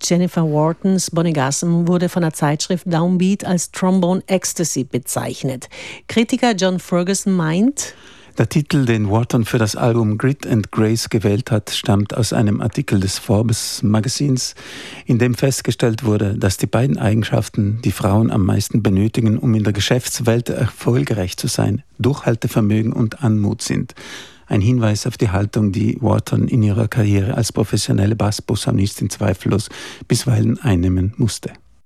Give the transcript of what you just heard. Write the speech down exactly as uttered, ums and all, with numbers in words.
Jennifer Whartons Monegasm wurde von der Zeitschrift Downbeat als Trombone Ecstasy bezeichnet. Kritiker John Ferguson meint: Der Titel, den Wharton für das Album Grit and Grace gewählt hat, stammt aus einem Artikel des Forbes Magazins, in dem festgestellt wurde, dass die beiden Eigenschaften, die Frauen am meisten benötigen, um in der Geschäftswelt erfolgreich zu sein, Durchhaltevermögen und Anmut sind. Ein Hinweis auf die Haltung, die Wharton in ihrer Karriere als professionelle Bassposaunistin zweifellos bisweilen einnehmen musste.